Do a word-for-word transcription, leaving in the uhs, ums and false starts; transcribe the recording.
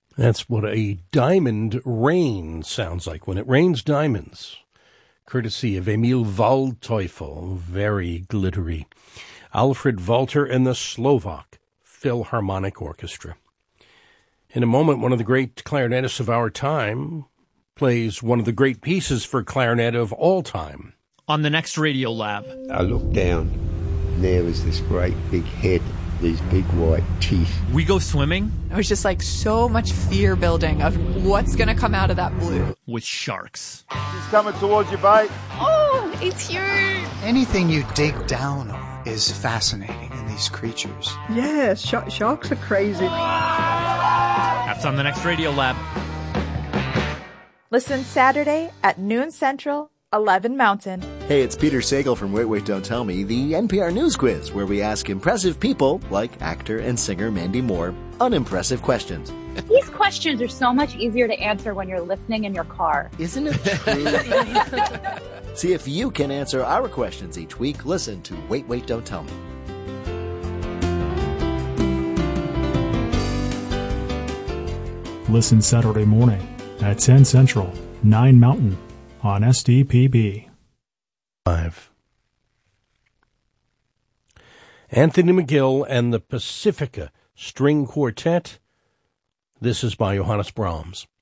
That's what a diamond rain sounds like when it rains diamonds. Courtesy of Emil Waldteufel, very glittery. Alfred Walter and the Slovak Philharmonic Orchestra. In a moment, one of the great clarinetists of our time plays one of the great pieces for clarinet of all time. On the next Radio Lab. I looked down, and there was this great big head, these big white teeth. We go swimming. It was just like so much fear building of what's going to come out of that blue. With sharks. He's coming towards you, bait. Oh, it's huge. Anything you dig down on is fascinating in these creatures. Yeah, sh- sharks are crazy. That's on the next Radio Lab. Listen Saturday at noon Central, eleven Mountain. Hey, it's Peter Sagal from Wait, Wait, Don't Tell Me, the N P R News Quiz, where we ask impressive people, like actor and singer Mandy Moore, unimpressive questions. These questions are so much easier to answer when you're listening in your car. Isn't it true? See if you can answer our questions each week. Listen to Wait, Wait, Don't Tell Me. Listen Saturday morning at ten Central, nine Mountain on S D P B. Five. Anthony McGill and the Pacifica String Quartet. This is by Johannes Brahms.